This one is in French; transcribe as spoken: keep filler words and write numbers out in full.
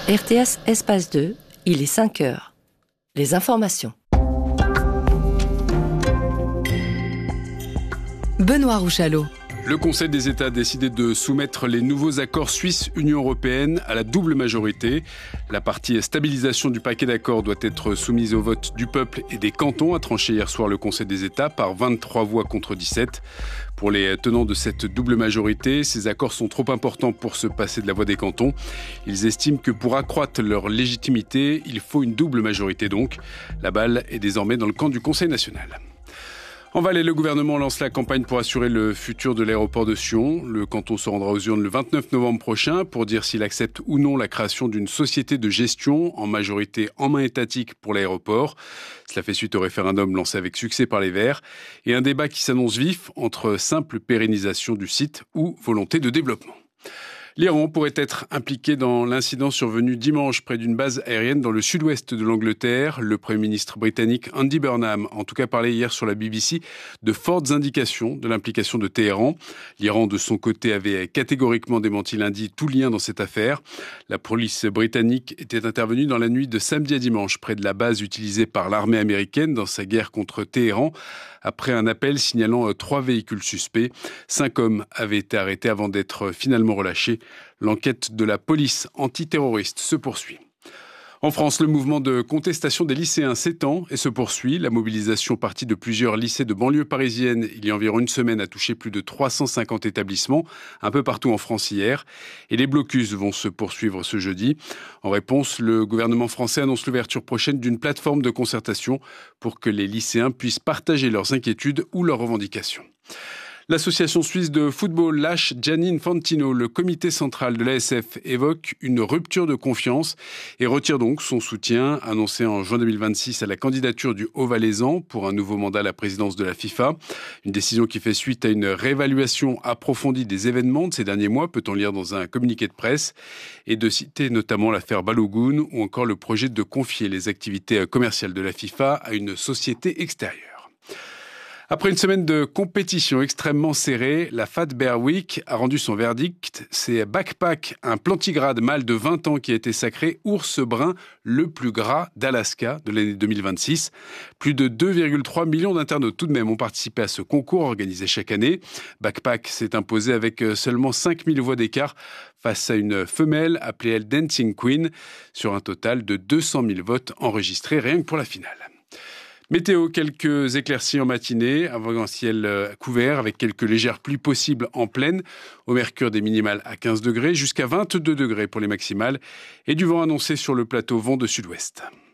R T S Espace deux, il est cinq heures. Les informations. Benoît Rouchalot. Le Conseil des États a décidé de soumettre les nouveaux accords Suisse-Union européenne à la double majorité. La partie stabilisation du paquet d'accords doit être soumise au vote du peuple et des cantons, a tranché hier soir le Conseil des États par vingt-trois voix contre dix-sept. Pour les tenants de cette double majorité, ces accords sont trop importants pour se passer de la voix des cantons. Ils estiment que pour accroître leur légitimité, il faut une double majorité donc. La balle est désormais dans le camp du Conseil national. En Valais, le gouvernement lance la campagne pour assurer le futur de l'aéroport de Sion. Le canton se rendra aux urnes le vingt-neuf novembre prochain pour dire s'il accepte ou non la création d'une société de gestion, en majorité en main étatique pour l'aéroport. Cela fait suite au référendum lancé avec succès par les Verts et un débat qui s'annonce vif entre simple pérennisation du site ou volonté de développement. L'Iran pourrait être impliqué dans l'incident survenu dimanche près d'une base aérienne dans le sud-ouest de l'Angleterre. Le Premier ministre britannique Andy Burnham a en tout cas parlé hier sur la B B C de fortes indications de l'implication de Téhéran. L'Iran, de son côté, avait catégoriquement démenti lundi tout lien dans cette affaire. La police britannique était intervenue dans la nuit de samedi à dimanche près de la base utilisée par l'armée américaine dans sa guerre contre Téhéran, après un appel signalant trois véhicules suspects. Cinq hommes avaient été arrêtés avant d'être finalement relâchés. L'enquête de la police antiterroriste se poursuit. En France, le mouvement de contestation des lycéens s'étend et se poursuit. La mobilisation partie de plusieurs lycées de banlieue parisienne il y a environ une semaine a touché plus de trois cent cinquante établissements, un peu partout en France hier. Et les blocus vont se poursuivre ce jeudi. En réponse, le gouvernement français annonce l'ouverture prochaine d'une plateforme de concertation pour que les lycéens puissent partager leurs inquiétudes ou leurs revendications. L'association suisse de football lâche Gianni Infantino. Le comité central de l'A S F évoque une rupture de confiance et retire donc son soutien annoncé en juin deux mille vingt-six à la candidature du Haut-Valaisan pour un nouveau mandat à la présidence de la FIFA. Une décision qui fait suite à une réévaluation approfondie des événements de ces derniers mois, peut-on lire dans un communiqué de presse, et de citer notamment l'affaire Balogun ou encore le projet de confier les activités commerciales de la FIFA à une société extérieure. Après une semaine de compétition extrêmement serrée, la Fat Bear Week a rendu son verdict. C'est Backpack, un plantigrade mâle de vingt ans qui a été sacré ours brun le plus gras d'Alaska de l'année deux mille vingt-six. Plus de deux virgule trois millions d'internautes tout de même ont participé à ce concours organisé chaque année. Backpack s'est imposé avec seulement cinq mille voix d'écart face à une femelle appelée elle Dancing Queen, sur un total de deux cent mille votes enregistrés rien que pour la finale. Météo, quelques éclaircies en matinée, un ciel couvert avec quelques légères pluies possibles en plaine, au mercure des minimales à quinze degrés jusqu'à vingt-deux degrés pour les maximales et du vent annoncé sur le plateau vent de sud-ouest.